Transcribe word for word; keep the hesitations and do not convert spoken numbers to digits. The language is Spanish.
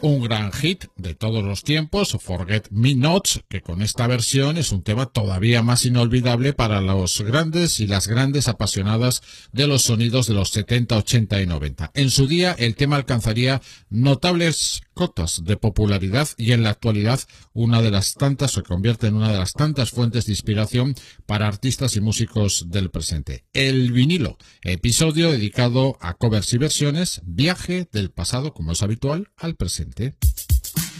un gran hit de todos los tiempos, Forget Me Not, que con esta versión es un tema todavía más inolvidable para los grandes y las grandes apasionadas de los sonidos de los setenta, ochenta y noventa. En su día el tema alcanzaría notables cotas de popularidad y en la actualidad una de las tantas se convierte en una de las tantas fuentes de inspiración para artistas y músicos del presente. El vinilo, episodio dedicado a covers y versiones, viaje del pasado, como es habitual, al presente.